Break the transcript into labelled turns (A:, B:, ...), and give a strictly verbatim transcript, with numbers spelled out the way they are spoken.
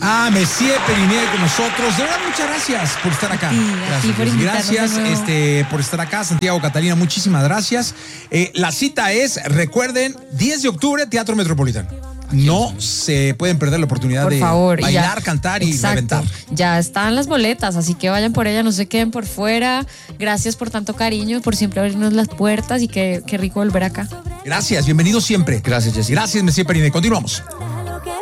A: Ah, Messier Periné con nosotros. De verdad, muchas gracias por estar acá.
B: Sí, a ti por invitarnos
A: gracias
B: de nuevo.
A: este, por estar acá, Santiago, Catalina, muchísimas gracias. Eh, la cita es, recuerden, diez de octubre, Teatro Metropolitano. No se pueden perder la oportunidad
B: Por
A: de
B: favor, y
A: bailar,
B: ya-
A: cantar y
B: exacto.
A: reventar.
B: Ya están las boletas, así que vayan por ellas, no se queden por fuera. Gracias por tanto cariño, por siempre abrirnos las puertas y qué, qué rico volver acá.
A: Gracias, bienvenido siempre.
C: Gracias, Jessy.
A: Gracias, Messier Periné. Continuamos.